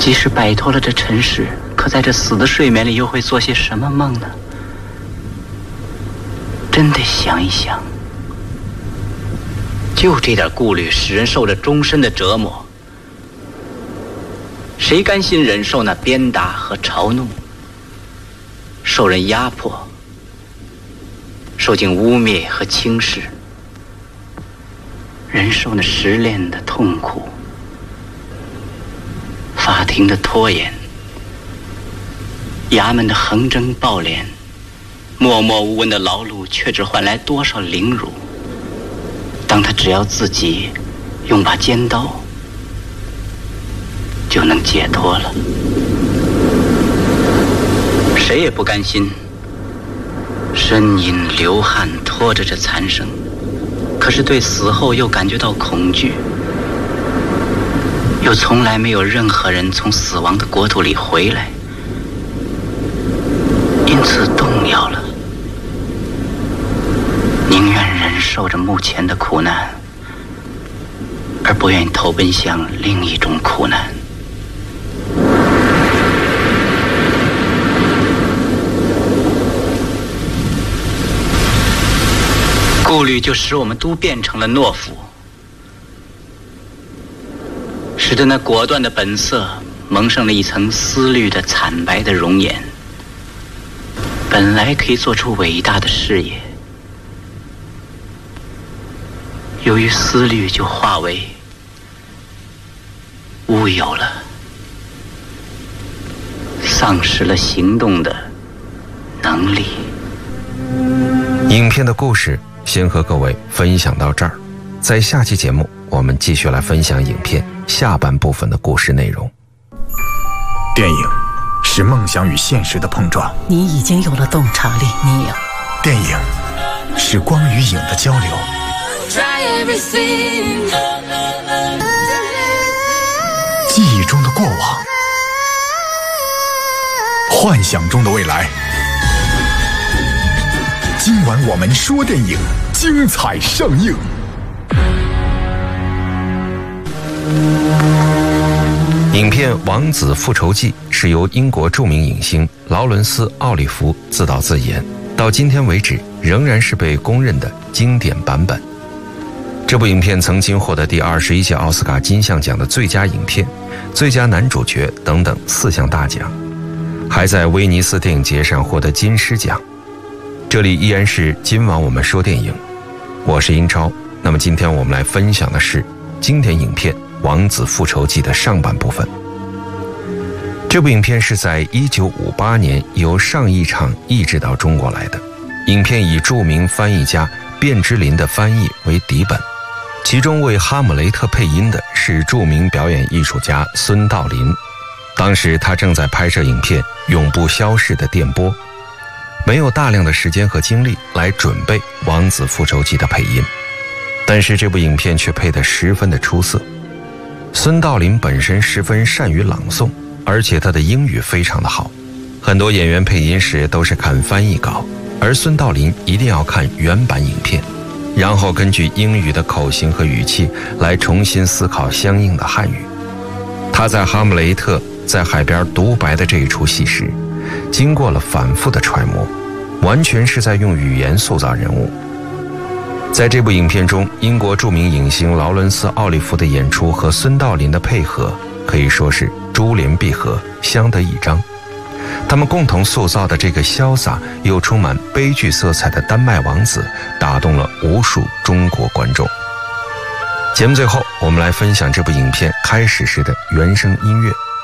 即使摆脱了这尘世，可在这死的睡眠里又会做些什么梦呢？真得想一想。就这点顾虑，使人受着终身的折磨。谁甘心忍受那鞭打和嘲弄，受人压迫，受尽污蔑和轻视，忍受那失恋的痛苦，法庭的拖延，衙门的横征暴敛，默默无闻的劳碌却只换来多少凌辱。当他只要自己用把尖刀，就能解脱了。谁也不甘心呻吟流汗拖着这残生，可是对死后又感觉到恐惧，又从来没有任何人从死亡的国土里回来，因此动摇了，宁愿忍受着目前的苦难，而不愿意投奔向另一种苦难。顾虑就使我们都变成了懦夫，使得那果断的本色蒙上了一层思虑的惨白的容颜。本来可以做出伟大的事业，由于思虑就化为乌有了，丧失了行动的能力。 影片的故事先和各位分享到这儿，在下期节目我们继续来分享影片下半部分的故事内容。 电影是梦想与现实的碰撞， 你已经有了洞察力，你有。 电影是光与影的交流，记忆中的过往，幻想中的未来。今晚我们说电影，精彩上映。 影片《王子复仇记》是由英国著名影星劳伦斯·奥利弗自导自演，到今天为止仍然是被公认的经典版本。这部影片曾经获得第21届奥斯卡金像奖的最佳影片、最佳男主角等等4项大奖，还在威尼斯电影节上获得金狮奖。这里依然是今晚我们说电影，我是英超。那么今天我们来分享的是经典影片《王子复仇记》的上半部分。这部影片是在1958年由上一场译制到中国来的。影片以著名翻译家卞之琳的翻译为底本，其中为哈姆雷特配音的是著名表演艺术家孙道临。当时他正在拍摄影片《永不消逝的电波》，没有大量的时间和精力来准备《王子复仇记》的配音，但是这部影片却配得十分的出色。孙道临本身十分善于朗诵，而且他的英语非常的好。很多演员配音时都是看翻译稿，而孙道临一定要看原版影片，然后根据英语的口型和语气来重新思考相应的汉语。他在哈姆雷特在海边独白的这一出戏时，经过了反复的揣摩，完全是在用语言塑造人物。在这部影片中，英国著名影星劳伦斯·奥利弗的演出和孙道临的配合可以说是珠联璧合，相得益彰。他们共同塑造的这个潇洒又充满悲剧色彩的丹麦王子，打动了无数中国观众。节目最后，我们来分享这部影片开始时的原声音乐。